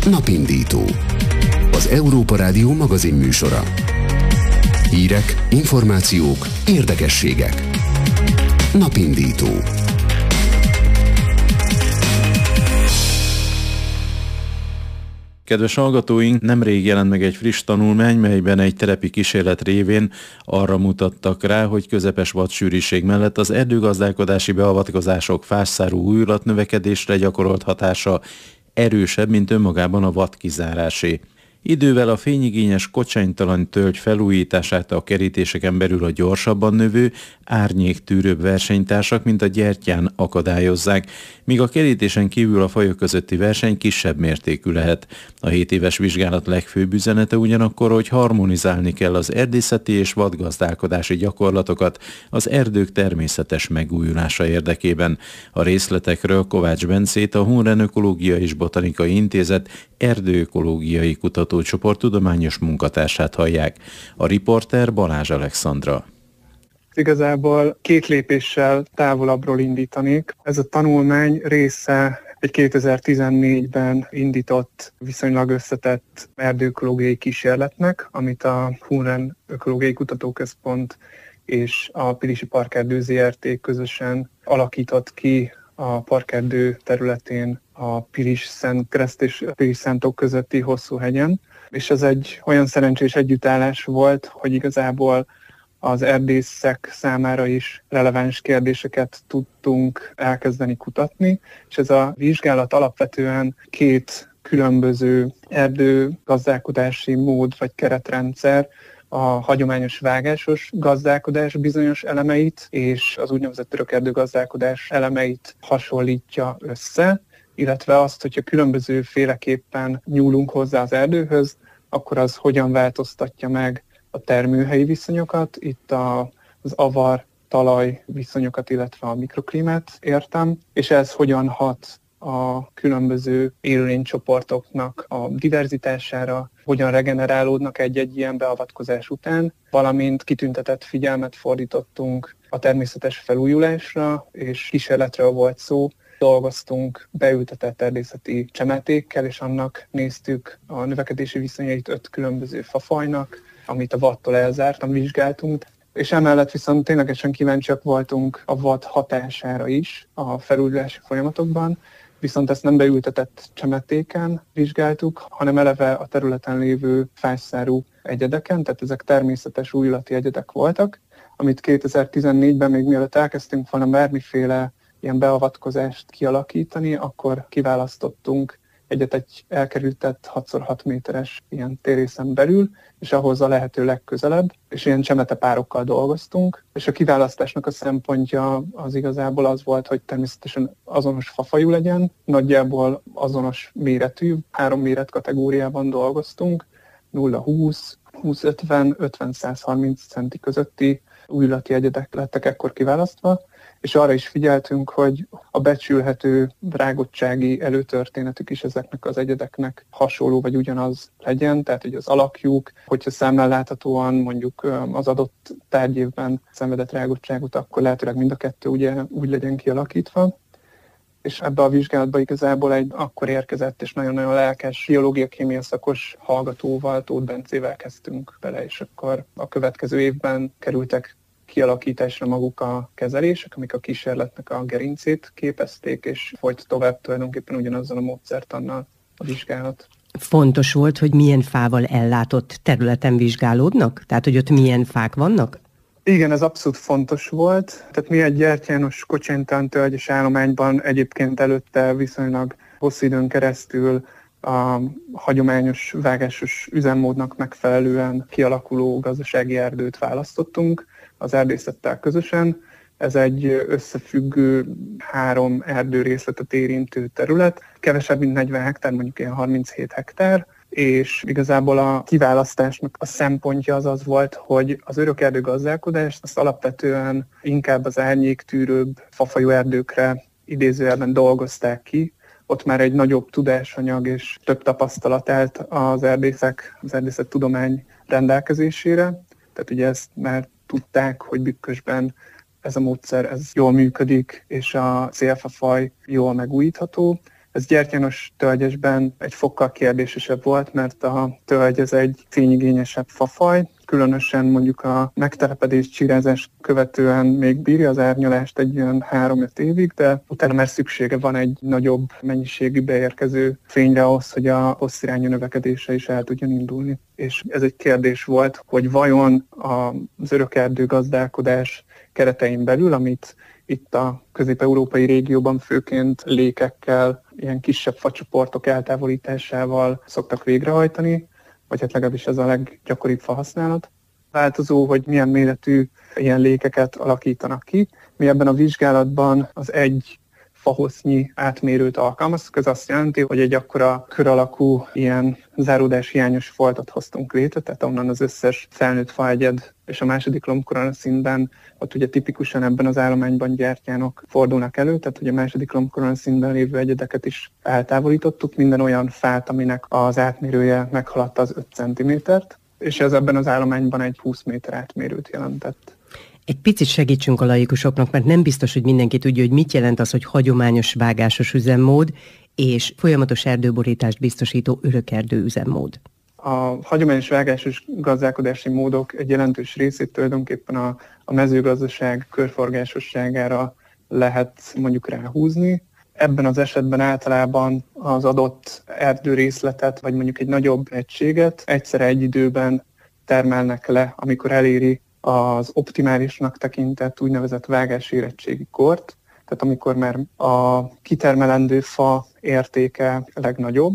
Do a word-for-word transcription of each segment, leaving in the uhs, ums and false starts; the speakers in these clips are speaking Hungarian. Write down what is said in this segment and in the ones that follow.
Napindító. Az Európa Rádió magazin műsora. Hírek, információk, érdekességek. Napindító. Kedves hallgatóink, nemrég jelent meg egy friss tanulmány, melyben egy telepi kísérlet révén arra mutattak rá, hogy közepes vadsűrűség mellett az erdőgazdálkodási beavatkozások fásszárú újratnövekedésre gyakorolt hatása erősebb, mint önmagában a vad kizárásé. Idővel a fényigényes kocsánytalan tölgy felújítását a kerítéseken belül a gyorsabban növő, árnyéktűrőbb versenytársak, mint a gyertyán akadályozzák, míg a kerítésen kívül a fajok közötti verseny kisebb mértékű lehet. A hét éves vizsgálat legfőbb üzenete ugyanakkor, hogy harmonizálni kell az erdészeti és vadgazdálkodási gyakorlatokat az erdők természetes megújulása érdekében. A részletekről Kovács Bencét, a Hunren Ökológiai és Botanikai Intézet erdőökológiai kutatócsoport tudományos munkatársát hallják. A riporter Balázs Alexandra. Igazából két lépéssel távolabbról indítanék. Ez a tanulmány része egy kétezer-tizennégyben indított, viszonylag összetett erdőökológiai kísérletnek, amit a Hunren Ökológiai Kutatóközpont és a Pilisi Parkerdő zé er té közösen alakított ki a parkerdő területén a Pilis-Szentkreszt és Pilis-Szentok közötti hosszú hegyen. És ez egy olyan szerencsés együttállás volt, hogy igazából az erdészek számára is releváns kérdéseket tudtunk elkezdeni kutatni, és ez a vizsgálat alapvetően két különböző erdőgazdálkodási mód vagy keretrendszer, a hagyományos vágásos gazdálkodás bizonyos elemeit és az úgynevezett örökerdőgazdálkodás elemeit hasonlítja össze, illetve azt, hogyha különböző féleképpen nyúlunk hozzá az erdőhöz, akkor az hogyan változtatja meg a termőhelyi viszonyokat, itt a, az avar, talaj viszonyokat, illetve a mikroklímát értem, és ez hogyan hat a különböző élőlénycsoportoknak a diverzitására, hogyan regenerálódnak egy-egy ilyen beavatkozás után, valamint kitüntetett figyelmet fordítottunk a természetes felújulásra, és kísérletről volt szó. Dolgoztunk beültetett erdészeti csemetékkel, és annak néztük a növekedési viszonyait öt különböző fafajnak, amit a vadtól elzártan vizsgáltunk, és emellett viszont ténylegesen kíváncsiak voltunk a vad hatására is a felújulási folyamatokban, viszont ezt nem beültetett csemetéken vizsgáltuk, hanem eleve a területen lévő fásszárú egyedeken, tehát ezek természetes újulati egyedek voltak, amit kétezer-tizennégyben még mielőtt elkezdtünk volna bármiféle ilyen beavatkozást kialakítani, akkor kiválasztottunk egyet egy elkerültett hat szor hat méteres ilyen térrészen belül, és ahhoz a lehető legközelebb, és ilyen csemetepárokkal dolgoztunk, és a kiválasztásnak a szempontja az igazából az volt, hogy természetesen azonos fafajú legyen, nagyjából azonos méretű, három méretkategóriában dolgoztunk, nulla húsz, húsz ötven, ötven száz harminc centi közötti újulati egyedek lettek ekkor kiválasztva, és arra is figyeltünk, hogy a becsülhető rágottsági előtörténetük is ezeknek az egyedeknek hasonló vagy ugyanaz legyen, tehát hogy az alakjuk, hogyha szemmel láthatóan mondjuk az adott tárgyévben szenvedett rágottságot, akkor lehetőleg mind a kettő ugye úgy legyen kialakítva. És ebbe a vizsgálatba igazából egy akkor érkezett és nagyon-nagyon lelkes biológia-kémia szakos hallgatóval, Tóth Bencével kezdtünk bele, és akkor a következő évben kerültek kialakításra maguk a kezelések, amik a kísérletnek a gerincét képezték, és folyt tovább tulajdonképpen ugyanazzal a módszertannal a vizsgálat. Fontos volt, hogy milyen fával ellátott területen vizsgálódnak? Tehát, hogy ott milyen fák vannak? Igen, ez abszolút fontos volt. Tehát mi egy gyertyános kocsánytalan tölgyes állományban egyébként előtte viszonylag hosszú időn keresztül a hagyományos vágásos üzemmódnak megfelelően kialakuló gazdasági erdőt választottunk az erdészettel közösen. Ez egy összefüggő három erdőrészletet érintő terület, kevesebb mint negyven hektár, mondjuk ilyen harminchét hektár, és igazából a kiválasztásnak a szempontja az az volt, hogy az örökerdő gazdálkodást azt alapvetően inkább az árnyéktűrőbb fafajú erdőkre idézőjelben dolgozták ki. Ott már egy nagyobb tudásanyag és több tapasztalat állt az erdészek, az erdészettudomány rendelkezésére. Tehát ugye ezt már tudták, hogy Bükkösben ez a módszer ez jól működik, és a célfafaj jól megújítható. Ez gyertyános tölgyesben egy fokkal kérdésesebb volt, mert a tölgy ez egy fényigényesebb fafaj, különösen mondjuk a megtelepedés, csirázás követően még bírja az árnyalást egy olyan három-öt évig, de utána már szüksége van egy nagyobb mennyiségű beérkező fényre ahhoz, hogy a hosszirányú növekedése is el tudjon indulni. És ez egy kérdés volt, hogy vajon az örökerdő gazdálkodás keretein belül, amit itt a közép-európai régióban főként lékekkel, ilyen kisebb facsoportok eltávolításával szoktak végrehajtani, vagy hát legalábbis ez a leggyakoribb fahasználat. Változó, hogy milyen méretű ilyen lékeket alakítanak ki. Mi ebben a vizsgálatban az egy fahosznyi átmérőt alkalmaztuk, ez azt jelenti, hogy egy akkora kör alakú ilyen záródás hiányos foltot hoztunk létre, tehát onnan az összes felnőtt faegyed és a második lombkoronaszintben, ott ugye tipikusan ebben az állományban gyertyánok fordulnak elő, tehát hogy a második lombkoronaszintben lévő egyedeket is eltávolítottuk, minden olyan fát, aminek az átmérője meghaladta az öt centimétert, és ez ebben az állományban egy húsz méter átmérőt jelentett. Egy picit segítsünk a laikusoknak, mert nem biztos, hogy mindenki tudja, hogy mit jelent az, hogy hagyományos vágásos üzemmód és folyamatos erdőborítást biztosító örökerdő üzemmód. A hagyományos vágásos gazdálkodási módok egy jelentős részét tulajdonképpen a, a mezőgazdaság körforgásosságára lehet mondjuk ráhúzni. Ebben az esetben általában az adott erdőrészletet, vagy mondjuk egy nagyobb egységet egyszerre egy időben termelnek le, amikor eléri az optimálisnak tekintett úgynevezett vágásérettségi kort, tehát amikor már a kitermelendő fa értéke legnagyobb,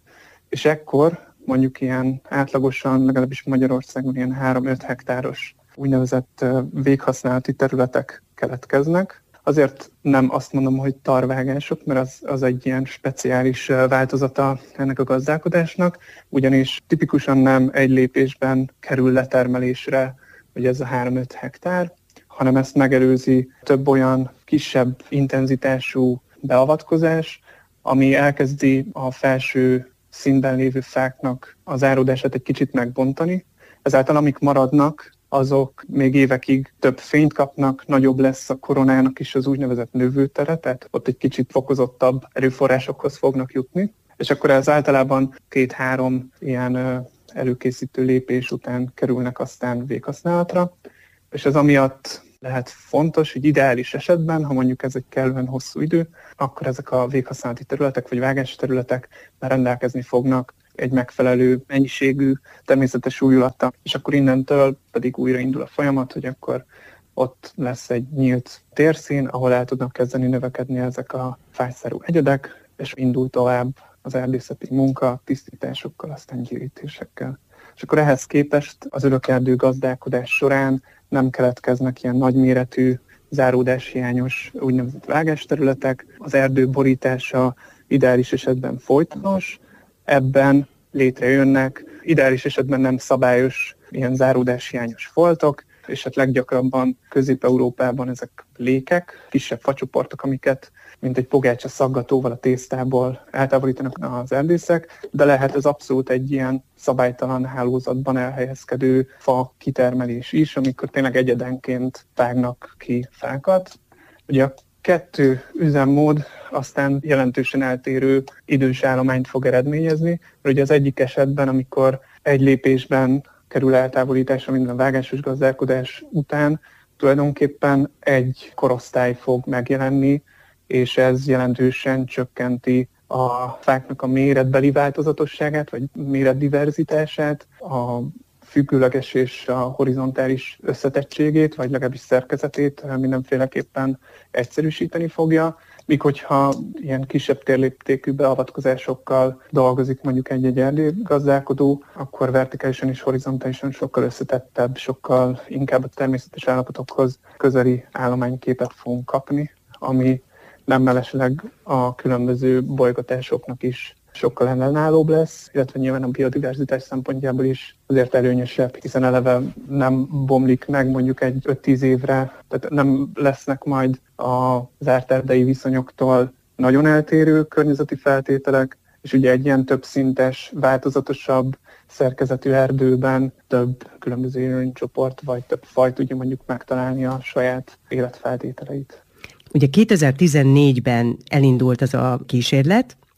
és ekkor mondjuk ilyen átlagosan, legalábbis Magyarországon ilyen három-öt hektáros úgynevezett véghasználati területek keletkeznek. Azért nem azt mondom, hogy tarvágások, mert az, az egy ilyen speciális változata ennek a gazdálkodásnak, ugyanis tipikusan nem egy lépésben kerül letermelésre, hogy ez a három-öt hektár, hanem ezt megelőzi több olyan kisebb intenzitású beavatkozás, ami elkezdi a felső szintben lévő fáknak az áródását egy kicsit megbontani. Ezáltal amik maradnak, azok még évekig több fényt kapnak, nagyobb lesz a koronának is az úgynevezett növőtere, tehát ott egy kicsit fokozottabb erőforrásokhoz fognak jutni. És akkor ez általában két-három ilyen előkészítő lépés után kerülnek aztán véghasználatra, és ez amiatt lehet fontos, hogy ideális esetben, ha mondjuk ez egy kellően hosszú idő, akkor ezek a véghasználati területek vagy vágási területek már rendelkezni fognak egy megfelelő mennyiségű természetes újulattal, és akkor innentől pedig újra indul a folyamat, hogy akkor ott lesz egy nyílt térszín, ahol el tudnak kezdeni növekedni ezek a fájszárú egyedek, és indul tovább az erdészeti munka, tisztításokkal, aztán gyérítésekkel. És akkor ehhez képest az örökerdő gazdálkodás során nem keletkeznek ilyen nagyméretű, záródáshiányos úgynevezett vágásterületek, az erdő borítása ideális esetben folytonos, ebben létrejönnek ideális esetben nem szabályos ilyen záródáshiányos foltok, és hát leggyakrabban Közép-Európában ezek lékek, kisebb facsoportok, amiket mint egy pogácsa szaggatóval a tésztából eltávolítanak az erdészek, de lehet ez abszolút egy ilyen szabálytalan hálózatban elhelyezkedő fa kitermelés is, amikor tényleg egyedenként vágnak ki fákat. Ugye a kettő üzemmód aztán jelentősen eltérő idős állományt fog eredményezni, mert ugye az egyik esetben, amikor egy lépésben kerül eltávolításra minden vágásos gazdálkodás után, tulajdonképpen egy korosztály fog megjelenni, és ez jelentősen csökkenti a fáknak a méretbeli változatosságát, vagy méretdiverzitását, a függőleges és a horizontális összetettségét, vagy legalábbis szerkezetét mindenféleképpen egyszerűsíteni fogja, míg hogyha ilyen kisebb térléptékű beavatkozásokkal dolgozik mondjuk egy-egy erdőgazdálkodó, akkor vertikálisan és horizontálisan sokkal összetettebb, sokkal inkább a természetes állapotokhoz közeli állományképet fogunk kapni, ami nem mellesleg a különböző bolygotásoknak is sokkal ellenállóbb lesz, illetve nyilván a biodiverzitás szempontjából is azért előnyösebb, hiszen eleve nem bomlik meg mondjuk egy öt-tíz évre, tehát nem lesznek majd a zárt erdei viszonyoktól nagyon eltérő környezeti feltételek, és ugye egy ilyen többszintes, változatosabb szerkezetű erdőben több különböző élőlénycsoport vagy több faj tudja mondjuk megtalálni a saját életfeltételeit. Ugye kétezer-tizennégyben elindult ez a kísérlet,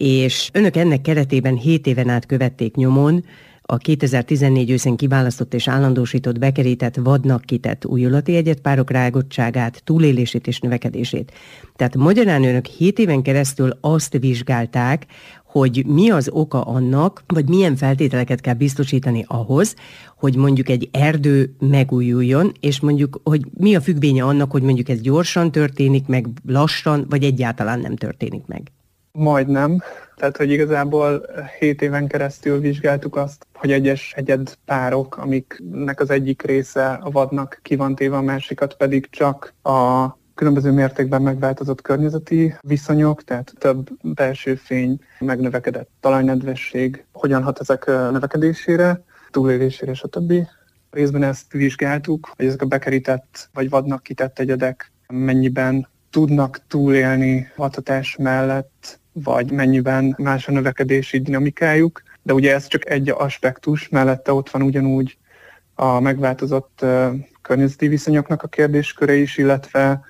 és önök ennek keretében hét éven át követték nyomon a kétezer-tizennégy őszén kiválasztott és állandósított bekerített vadnak kitett újulati egyedpárok rágottságát, túlélését és növekedését. Tehát magyarán önök hét éven keresztül azt vizsgálták, hogy mi az oka annak, vagy milyen feltételeket kell biztosítani ahhoz, hogy mondjuk egy erdő megújuljon, és mondjuk, hogy mi a függvénye annak, hogy mondjuk ez gyorsan történik meg, lassan, vagy egyáltalán nem történik meg. Majdnem. Tehát, hogy igazából hét éven keresztül vizsgáltuk azt, hogy egyes egyedpárok, amiknek az egyik része a vadnak ki van téve, a másikat pedig csak a különböző mértékben megváltozott környezeti viszonyok, tehát több belső fény, megnövekedett talajnedvesség, hogyan hat ezek növekedésére, túlélésére, stb. Részben ezt vizsgáltuk, hogy ezek a bekerített vagy vadnak kitett egyedek mennyiben tudnak túlélni vadhatás mellett, vagy mennyiben más a növekedési dinamikájuk, de ugye ez csak egy aspektus, mellette ott van ugyanúgy a megváltozott uh, környezeti viszonyoknak a kérdésköre is, illetve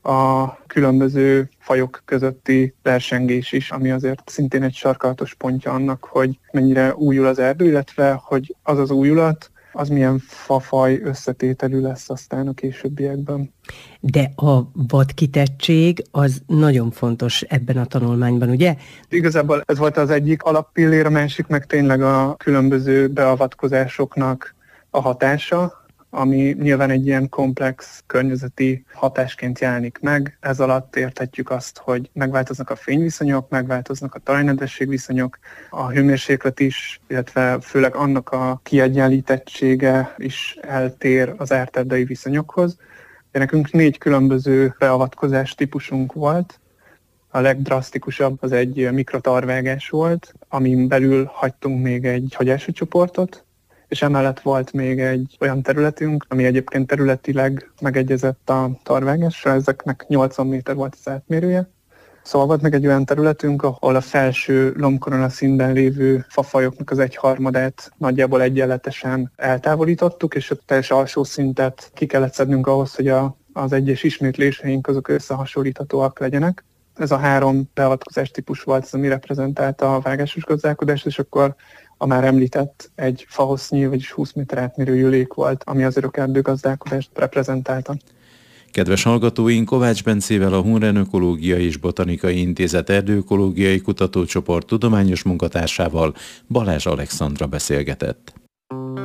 a különböző fajok közötti versengés is, ami azért szintén egy sarkalatos pontja annak, hogy mennyire újul az erdő, illetve hogy az az újulat, az milyen fafaj összetételű lesz aztán a későbbiekben. De a vadkitettség az nagyon fontos ebben a tanulmányban, ugye? Igazából ez volt az egyik alappillér, a másik meg tényleg a különböző beavatkozásoknak a hatása, ami nyilván egy ilyen komplex környezeti hatásként jelenik meg. Ez alatt érthetjük azt, hogy megváltoznak a fényviszonyok, megváltoznak a talajnedvesség viszonyok, a hőmérséklet is, illetve főleg annak a kiegyenlítettsége is eltér az árterdei viszonyokhoz. De nekünk négy különböző beavatkozás típusunk volt. A legdrasztikusabb az egy mikrotarvágás volt, amin belül hagytunk még egy hagyási csoportot, és emellett volt még egy olyan területünk, ami egyébként területileg megegyezett a tarvágásra, ezeknek nyolcvan méter volt az átmérője. Szóval volt még egy olyan területünk, ahol a felső lombkorona színben lévő fafajoknak az egyharmadát nagyjából egyenletesen eltávolítottuk, és a teljes alsó szintet ki kellett szednünk ahhoz, hogy a, az egyes ismétléseink azok összehasonlíthatóak legyenek. Ez a három beavatkozás típus volt, ez ami reprezentálta a vágásos gazdálkodást, és akkor a már említett egy fahosznyi, vagyis húsz méter átmérő jülék volt, ami az örökerdőgazdálkodást reprezentálta. Kedves hallgatóink, Kovács Bencével, a Hunren Ökológiai és Botanikai Intézet erdőökológiai kutatócsoport tudományos munkatársával, Balázs Alexandra beszélgetett.